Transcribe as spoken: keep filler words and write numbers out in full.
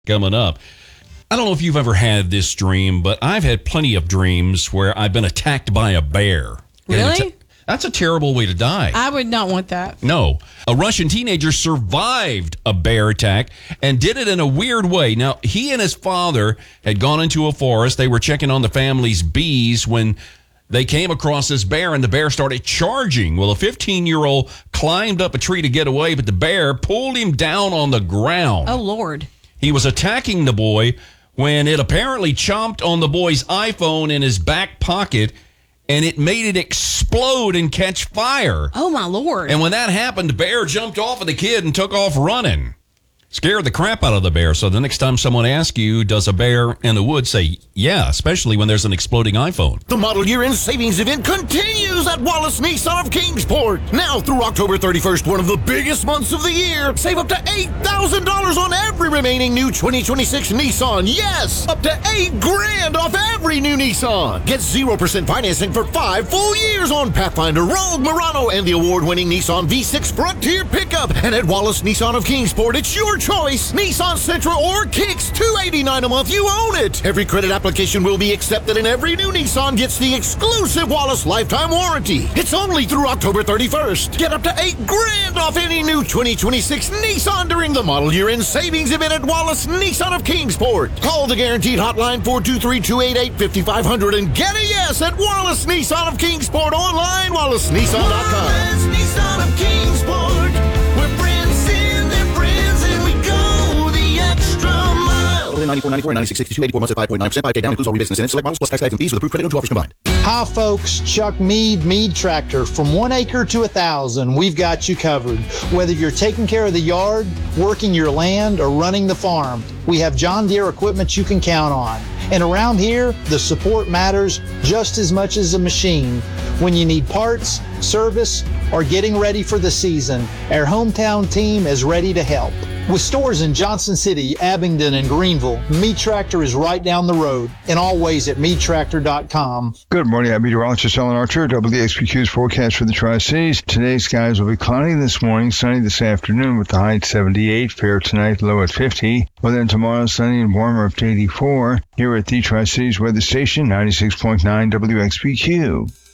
coming up. I don't know if you've ever had this dream, but I've had plenty of dreams where I've been attacked by a bear. Really? That's a terrible way to die. I would not want that. No. A Russian teenager survived a bear attack and did it in a weird way. Now, he and his father had gone into a forest. They were checking on the family's bees when they came across this bear, and the bear started charging. Well, a fifteen-year-old climbed up a tree to get away, but the bear pulled him down on the ground. Oh, Lord. He was attacking the boy when it apparently chomped on the boy's iPhone in his back pocket, and it made it explode and catch fire. Oh, my Lord. And when that happened, the bear jumped off of the kid and took off running. Scared the crap out of the bear. So the next time someone asks you, does a bear in the woods, say, yeah, especially when there's an exploding iPhone. The Model Year End Savings Event continues at Wallace Nissan of Kingsport. Now through October thirty-first, one of the biggest months of the year. Save up to eight thousand dollars on every remaining new twenty twenty-six Nissan. Yes, up to eight grand off every new Nissan. Get zero percent financing for five full years on Pathfinder, Rogue, Murano, and the award-winning Nissan V six Frontier pickup. And at Wallace Nissan of Kingsport, it's your choice. Nissan Sentra or Kicks, two hundred eighty-nine dollars a month. You own it. Every credit application will be accepted, and every new Nissan gets the exclusive Wallace lifetime warranty. It's only through October thirty-first. Get up to eight grand off any new twenty twenty-six Nissan during the Model Year End Savings Event at Wallace Nissan of Kingsport. Call the guaranteed hotline four two three, two eight eight, five five zero zero and get a yes at Wallace Nissan of Kingsport. Online, wallace nissan dot com. Wallace Nissan of Kingsport. We're friends in their friends, and we go the extra mile. ninety-four, ninety-four, ninety-six, sixty-two, eighty-four months at five point nine percent. five K down includes all rebates and incentives. Select models plus tax tags and fees with approved credit and two offers combined. Hi, folks. Chuck Mead, Mead Tractor. From one acre to a thousand, we've got you covered. Whether you're taking care of the yard, working your land, or running the farm, we have John Deere equipment you can count on. And around here, the support matters just as much as a machine. When you need parts, service, or getting ready for the season, our hometown team is ready to help. With stores in Johnson City, Abingdon, and Greenville, Mead Tractor is right down the road, and always at mead tractor dot com. Good morning, I'm meteorologist Ellen Archer. W X P Q's forecast for the Tri-Cities. Today's skies will be cloudy this morning, sunny this afternoon with the high at seventy-eight, fair tonight, low at fifty. Well, then tomorrow, sunny and warmer up to eighty-four. Here at the Tri-Cities Weather Station, ninety-six point nine W X P Q.